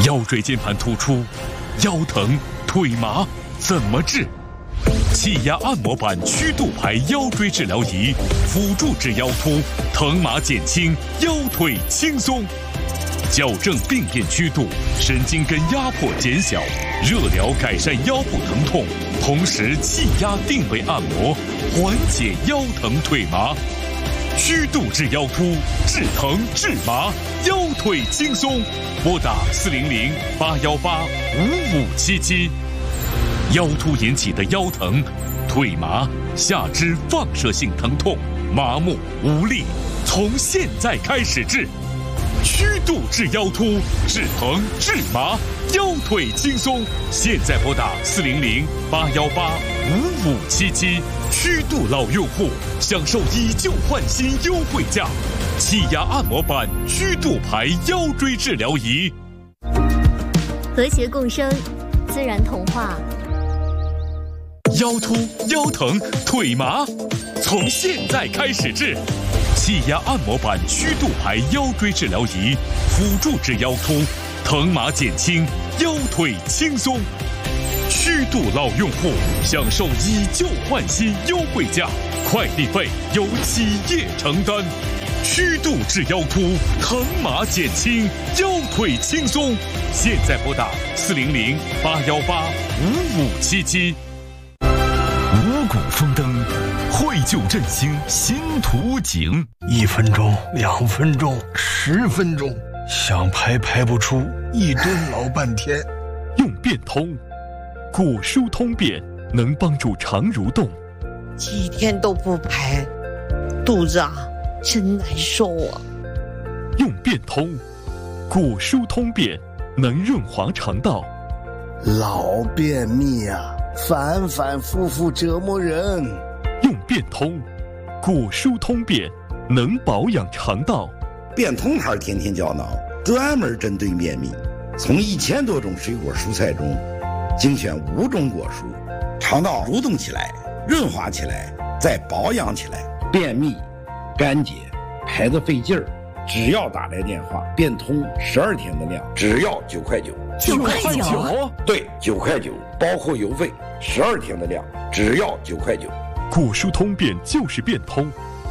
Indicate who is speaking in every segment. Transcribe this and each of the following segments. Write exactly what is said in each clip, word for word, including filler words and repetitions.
Speaker 1: 腰椎间盘突出、腰疼、腿麻怎么治？气压按摩板曲度牌腰椎治疗仪，辅助治腰突，疼麻减轻，腰腿轻松。矫正病变曲度，神经根压迫减小，热疗改善腰部疼痛，同时气压定位按摩，缓解腰疼腿麻。曲度治腰突，治疼治麻，腰腿轻松。拨打四零零八幺八五五七七。腰突引起的腰疼、腿麻、下肢放射性疼痛、麻木无力，从现在开始治。曲度治腰突，治疼治麻，腰腿轻松。现在拨打四零零八幺八五五七七。曲度老用户享受以旧换新优惠价，气压按摩板曲度牌腰椎治疗仪。
Speaker 2: 和谐共生，自然童话。
Speaker 1: 腰突、腰疼、腿麻，从现在开始治。气压按摩板曲度牌腰椎治疗仪，辅助治腰突，疼麻减轻，腰腿轻松。曲度老用户享受以旧换新优惠价，快递费由企业承担。曲度治腰突，疼麻减轻，腰腿轻松。现在拨打四零零八幺八五五七七。五谷丰登，绘就振兴新图景。
Speaker 3: 一分钟，两分钟，十分钟，想排排不出，一蹲老半天。
Speaker 1: 用变通，骨疏通便能帮助肠蠕动。
Speaker 4: 几天都不排，肚子啊真难受啊。
Speaker 1: 用变通，骨疏通便能润滑肠道。
Speaker 3: 老便秘啊，反反复复折磨人。
Speaker 1: 用变通，骨疏通便能保养肠道。
Speaker 5: 变通牌天天胶囊专门针对便秘，从一千多种水果蔬菜中精选五种果蔬，肠道蠕动起来，润滑起来，再保养起来。便秘、干结、排得费劲儿，只要打来电话，变通十二天的量，只要九块九。
Speaker 2: 九块九？
Speaker 5: 对，九块九，包括邮费，十二天的量，只要九块九。
Speaker 1: 骨疏通便就是变通。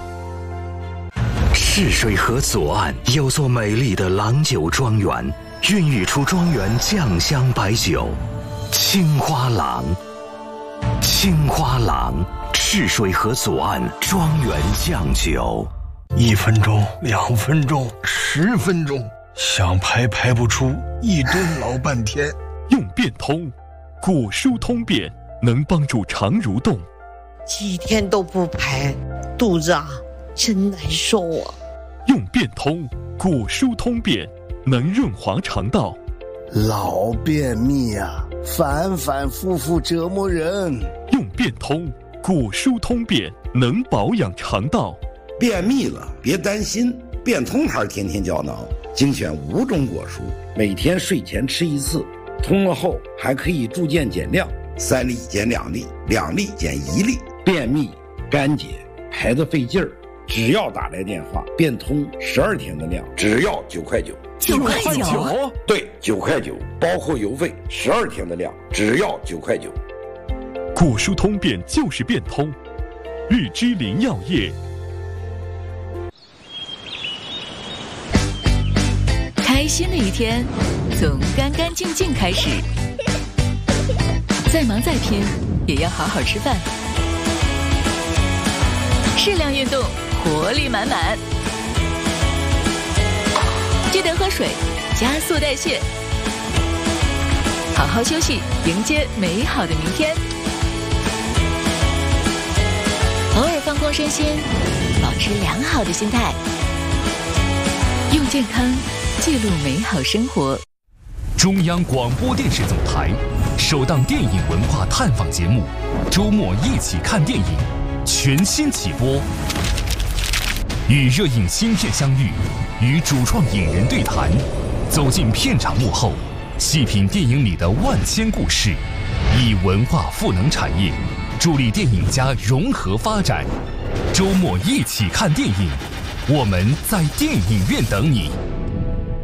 Speaker 6: 泗水河左岸有座美丽的郎酒庄园，孕育出庄园酱香白酒青花郎。青花郎，泗水河左岸庄园酱酒。
Speaker 3: 一分钟，两分钟，十分钟，想排排不出，一蹲老半天。
Speaker 1: 用变通，骨疏通便能帮助肠蠕动。
Speaker 4: 几天都不排，肚子啊真难受啊。
Speaker 1: 用变通，骨疏通便能润滑肠道。
Speaker 3: 老便秘啊，反反复复折磨人。
Speaker 1: 用变通，骨疏通便能保养肠道。
Speaker 5: 便秘了别担心，变通牌天天胶囊精选五种果蔬，每天睡前吃一次，通了后还可以逐渐减量，三粒减两粒，两粒减一粒。便秘、干结、排得费劲儿，只要打来电话，变通十二天的量，只要九块九。
Speaker 2: 九块九？
Speaker 5: 对，九块九，包括邮费，十二天的量，只要九块九。
Speaker 1: 骨疏通便就是变通，日之林药业。
Speaker 7: 开心的一天从干干净净开始，再忙再拼也要好好吃饭，适量运动，活力满满，记得喝水，加速代谢，好好休息，迎接美好的明天。偶尔放空身心，保持良好的心态，用健康记录美好生活。
Speaker 1: 中央广播电视总台首档电影文化探访节目《周末一起看电影》全新起播，与热映新片相遇，与主创影人对谈，走进片场幕后，细品电影里的万千故事，以文化赋能产业，助力电影家融合发展。周末一起看电影，我们在电影院等你。